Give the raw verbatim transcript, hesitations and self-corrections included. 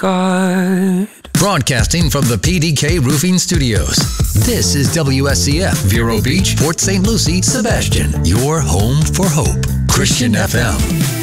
God. Broadcasting from the P D K Roofing Studios. This is W S C F, Vero Beach, Port Saint Lucie, Sebastian. Your home for hope. Christian F M.